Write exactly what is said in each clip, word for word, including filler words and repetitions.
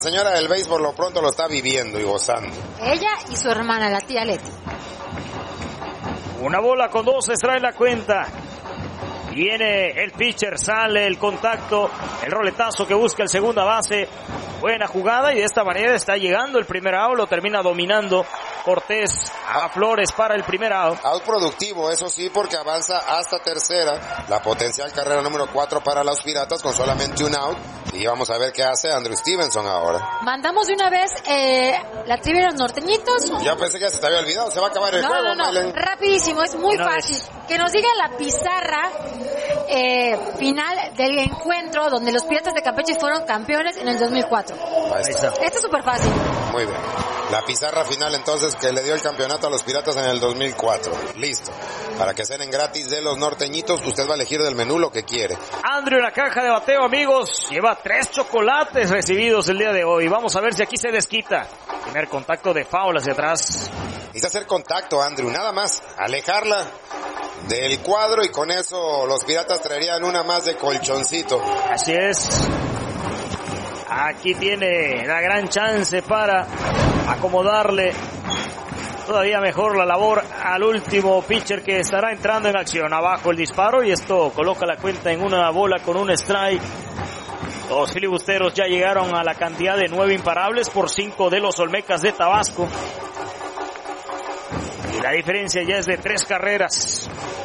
señora del béisbol por lo pronto lo está viviendo y gozando. Ella y su hermana, la tía Leti. Una bola con dos, extrae la cuenta. Viene el pitcher, sale el contacto, el roletazo que busca el segunda base. Buena jugada y de esta manera está llegando el primer out, lo termina dominando Cortés a Flores para el primer out. Out productivo, eso sí, porque avanza hasta tercera. La potencial carrera número cuatro para los Piratas con solamente un out. Y vamos a ver qué hace Andrew Stevenson ahora. Mandamos de una vez eh, la trivia de los norteñitos. Ya pensé que ya se te había olvidado, se va a acabar el no, juego. No, no, Malen. Rapidísimo, es muy una fácil. Vez. Que nos diga la pizarra eh, final del encuentro donde los Piratas de Campeche fueron campeones en el dos mil cuatro. Ahí está. Esto es súper fácil. Muy bien. La pizarra final entonces que le dio el campeonato a los Piratas en el dos mil cuatro. Listo. Para que cenen gratis de los norteñitos, usted va a elegir del menú lo que quiere. Andrew en la caja de bateo, amigos. Lleva tres chocolates recibidos el día de hoy. Vamos a ver si aquí se desquita. Primer contacto de foul hacia atrás. Necesita hacer contacto, Andrew. Nada más. Alejarla del cuadro y con eso los Piratas traerían una más de colchoncito. Así es. Aquí tiene la gran chance para acomodarle todavía mejor la labor al último pitcher que estará entrando en acción. Abajo el disparo y esto coloca la cuenta en una bola con un strike. Los filibusteros ya llegaron a la cantidad de nueve imparables por cinco de los Olmecas de Tabasco. Y la diferencia ya es de tres carreras.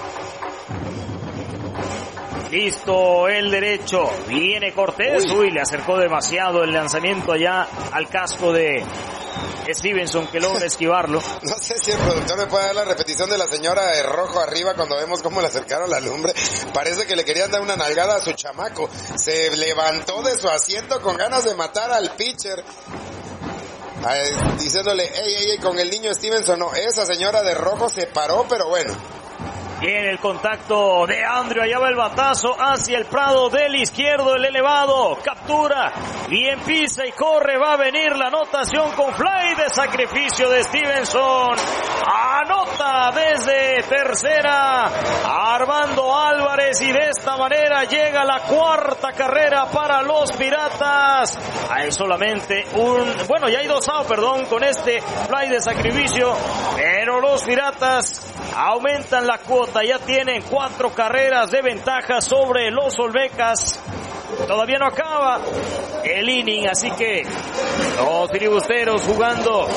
Listo el derecho, viene Cortés, uy, le acercó demasiado el lanzamiento allá al casco de Stevenson que logra esquivarlo. No sé si el productor me puede dar la repetición de la señora de rojo arriba cuando vemos cómo le acercaron la lumbre. Parece que le querían dar una nalgada a su chamaco. Se levantó de su asiento con ganas de matar al pitcher. Ay, diciéndole, ey, ey, ey, con el niño Stevenson. No, esa señora de rojo se paró, pero bueno. Viene el contacto de Andrew, allá va el batazo hacia el prado del izquierdo, el elevado, captura, bien pisa y corre, va a venir la anotación con fly de sacrificio de Stevenson, anota desde tercera Armando Álvarez y de esta manera llega la cuarta carrera para los Piratas. Hay solamente un, bueno ya hay dos outs, perdón, con este fly de sacrificio, pero los Piratas aumentan la cuota. Ya tienen cuatro carreras de ventaja sobre los Olmecas. Todavía no acaba el inning, así que los filibusteros jugando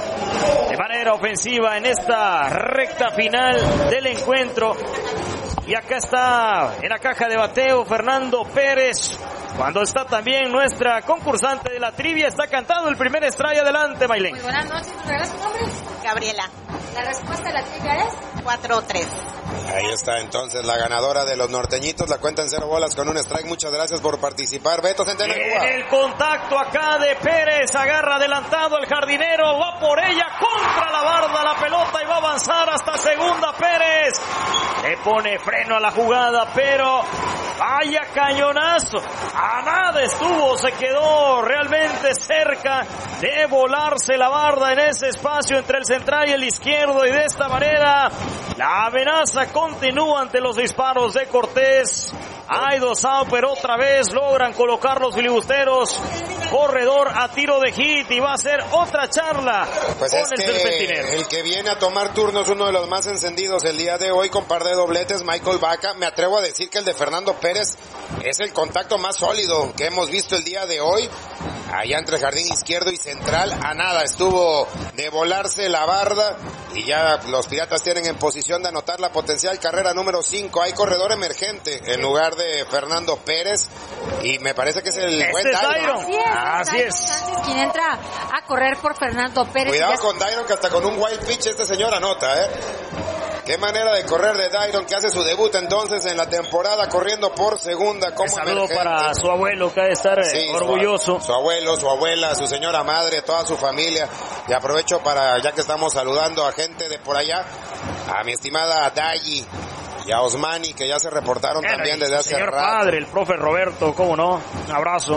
de manera ofensiva en esta recta final del encuentro. Y acá está en la caja de bateo Fernando Pérez. Cuando está también nuestra concursante de la trivia, está cantando el primer strike. Adelante, Maylén. Muy buenas noches, ¿tu nombre? Gabriela. La respuesta de la trivia es cuatro tres. Ahí está entonces la ganadora de los norteñitos, la cuenta en cero bolas con un strike. Muchas gracias por participar. Beto Centeno. En el contacto acá de Pérez, agarra adelantado el jardinero, va por ella, contra la barda la pelota y va a avanzar hasta segunda Pérez. Le pone freno a la jugada, pero vaya cañonazo. A nada estuvo, se quedó realmente cerca de volarse la barda en ese espacio entre el central y el izquierdo, y de esta manera la amenaza continúa ante los disparos de Cortés. Hay dos outs, pero otra vez logran colocar los filibusteros corredor a tiro de hit y va a ser otra charla pues con es el que serpentinero. El que viene a tomar turnos, uno de los más encendidos el día de hoy con par de dobletes, Michael Vaca. Me atrevo a decir que el de Fernando Pérez es el contacto más sólido que hemos visto el día de hoy. Allá entre el jardín izquierdo y central, a nada estuvo de volarse la barda y ya los Piratas tienen en posición de anotar la potencial carrera número cinco. Hay corredor emergente en lugar de Fernando Pérez y me parece que es el Este buen es Dairon. Dairon. Así es, Así Dairon es. Sánchez, quien entra a correr por Fernando Pérez. Cuidado Ya... con Dairon, que hasta con un wild pitch este señor anota, ¿eh? Qué manera de correr de Dairon, que hace su debut entonces en la temporada corriendo por segunda como Un saludo emergente. para su abuelo que ha de estar Sí, orgulloso. Su, su abuelo, su abuela, su señora madre, toda su familia. Y aprovecho para, ya que estamos saludando a gente de por allá, a mi estimada Dayi y a Osmani, que ya se reportaron Bueno, también y desde su hace señor rato. padre, el profe Roberto, cómo no, un abrazo.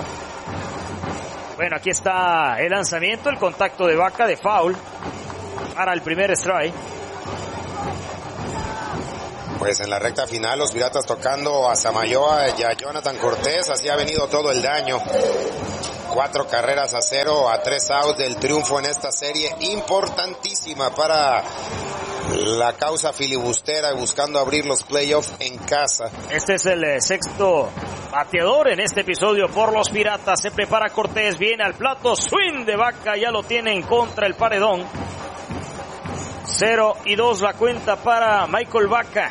Bueno, aquí está el lanzamiento, el contacto de Vaca de foul para el primer strike. Pues en la recta final los Piratas tocando a Samayoa y a Jonathan Cortés, así ha venido todo el daño. Cuatro carreras a cero, a tres outs del triunfo en esta serie importantísima para la causa filibustera y buscando abrir los playoffs en casa. Este es el eh, sexto bateador en este episodio por los Piratas. Se prepara Cortés, viene al plato, swing de Vaca, ya lo tiene en contra el paredón. Cero y dos la cuenta para Michael Vaca.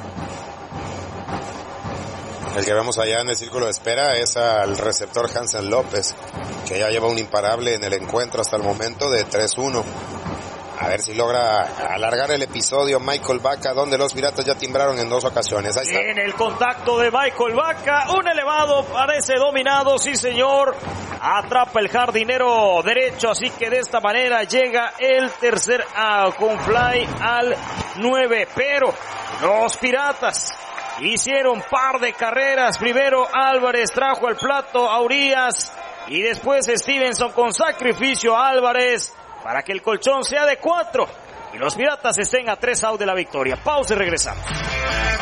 El que vemos allá en el círculo de espera es al receptor Hansen López, que ya lleva un imparable en el encuentro hasta el momento de tres uno. A ver si logra alargar el episodio Michael Vaca, donde los Piratas ya timbraron en dos ocasiones. Ahí está. En el contacto de Michael Vaca, un elevado, parece dominado, sí señor. Atrapa el jardinero derecho, así que de esta manera llega el tercer out con fly al nueve. Pero los Piratas hicieron par de carreras. Primero Álvarez trajo al plato a Urias y después Stevenson con sacrificio a Álvarez para que el colchón sea de cuatro y los Piratas estén a tres out de la victoria. Pausa y regresamos.